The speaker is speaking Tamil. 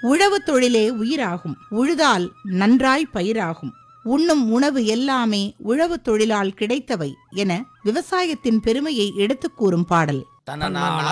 உழவு தொழிலே உயிராகும், உழுதால் நன்றாய் பயிராகும், உண்ணும் உணவு எல்லாமே உழவு தொழிலால் கிடைத்தவை என விவசாயத்தின் பெருமையை எடுத்துக் கூறும் பாடல்.